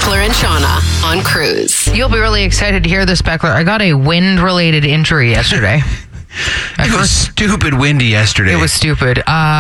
Beckler and Shauna on Cruise. You'll be really excited to hear this, Beckler. I got a wind-related injury yesterday. It was stupid windy yesterday. It was stupid.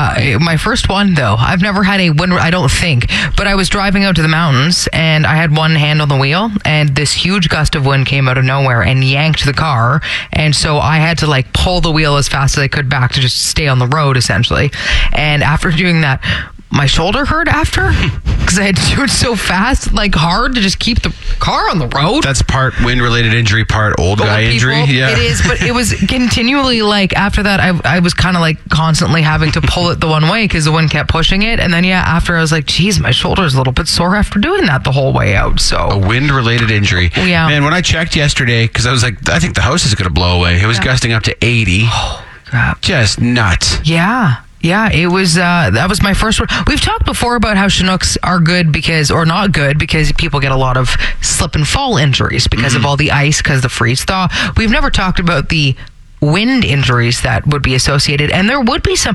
My first one, though. I've never had a wind, I don't think. But I was driving out to the mountains, and I had one hand on the wheel, and this huge gust of wind came out of nowhere and yanked the car. And so I had to, pull the wheel as fast as I could back to just stay on the road, essentially. And after doing that, my shoulder hurt after because I had to do it so fast, hard to just keep the car on the road. That's part wind-related injury, part old guy injury. Yeah, it is, but it was continually after that, I was kind of constantly having to pull it the one way because the wind kept pushing it. And then, after I was like, geez, my shoulder's a little bit sore after doing that the whole way out. So a wind-related injury. Yeah. Man, when I checked yesterday, because I was like, I think the house is going to blow away. It was gusting up to 80. Oh, crap. Just nuts. Yeah. Yeah, it was, that was my first one. We've talked before about how Chinooks are good or not good because people get a lot of slip and fall injuries because of all the ice, because the freeze thaw. We've never talked about the wind injuries that would be associated, and there would be some,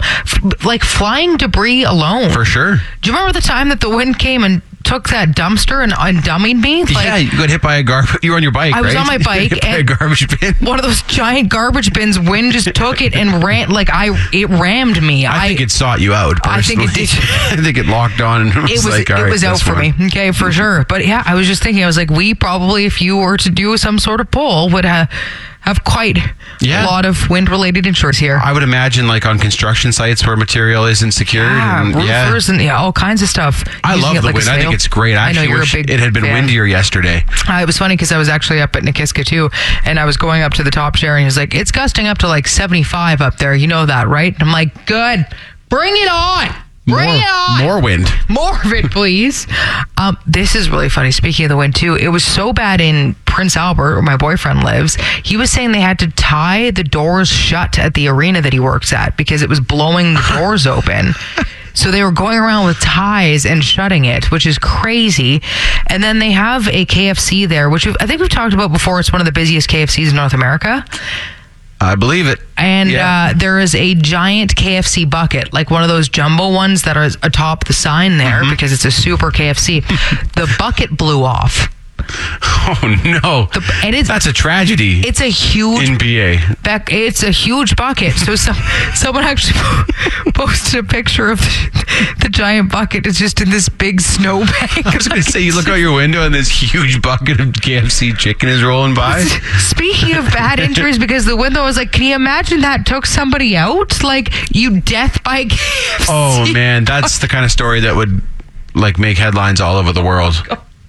flying debris alone. For sure. Do you remember the time that the wind came and took that dumpster and dummied me? Yeah, you got hit by a garbage. You were on your bike, I was on my bike, hit by a garbage bin. One of those giant garbage bins. Wind just took it and ran. It rammed me. I think it sought you out. Personally. I think it did. I think it locked on and it was out for me. Okay, for sure. But yeah, I was just thinking. I was like, we probably, if you were to do some sort of poll, would have quite a lot of wind-related insurance here. I would imagine, on construction sites where material isn't secured. Roofers and all kinds of stuff. I love the wind. I think it's great. I actually wish it had been windier yesterday. It was funny because I was actually up at Nikiska too, and I was going up to the top share, and he was like, it's gusting up to 75 up there. You know that, right? And I'm like, good. Bring it on. Bring it on. More wind. More of it, please. This is really funny. Speaking of the wind, too, it was so bad in Prince Albert, where my boyfriend lives. He was saying they had to tie the doors shut at the arena that he works at because it was blowing the doors open. So they were going around with ties and shutting it, which is crazy. And then they have a KFC there, which I think we've talked about before. It's one of the busiest KFCs in North America. I believe it. And there is a giant KFC bucket, one of those jumbo ones that are atop the sign there because it's a super KFC. The bucket blew off. Oh, no. That's a tragedy. It's a huge... NBA. It's a huge bucket. So someone actually posted a picture of the giant bucket. It's just in this big snowbank. I was going to say, you look out your window and this huge bucket of KFC chicken is rolling by. Speaking of bad injuries, because the window was can you imagine that took somebody out? You death by KFC. Oh, man. That's the kind of story that would, make headlines all over the world.